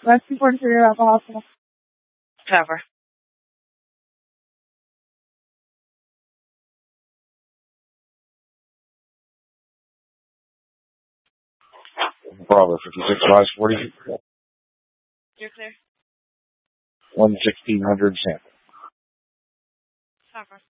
West 243 at the hospital. Cover. Bravo 56, rise 40. You're clear. 11600 sample. Cover.